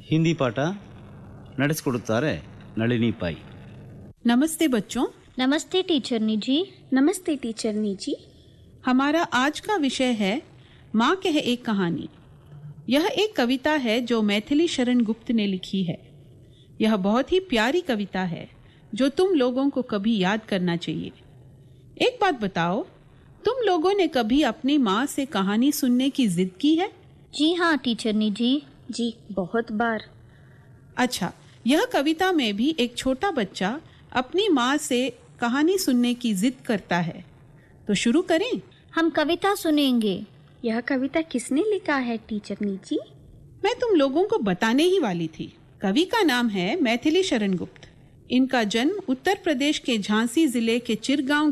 ಹಿಂದಿ ಪಾಠ ನಡೆಸಿಕೊಡುತ್ತಾರೆ ನಳಿನಿ ಪೈ. नमस्ते बच्चों. नमस्ते टीचरनी जी. नमस्ते टीचरनी जी. हमारा आज का विषय है माँ कहे एक कहानी. यह एक कविता है जो मैथिली शरण गुप्त ने लिखी है. यह बहुत ही प्यारी कविता है जो तुम लोगों को कभी याद करना चाहिए. एक बात बताओ, तुम लोगों ने कभी अपनी माँ से कहानी सुनने की जिद की है? जी हाँ टीचरनी जी. जी बहुत बार. अच्छा, यह कविता में भी एक छोटा बच्चा अपनी माँ से कहानी सुनने की जिद करता है. तो शुरू करें. हम कविता सुनेंगे. यह कविता किसने लिखा है टीचरनी जी? मैं तुम लोगों को बताने ही वाली थी. कवि का नाम है मैथिली शरण गुप्त. इनका जन्म उत्तर प्रदेश के झांसी जिले के चिरगांव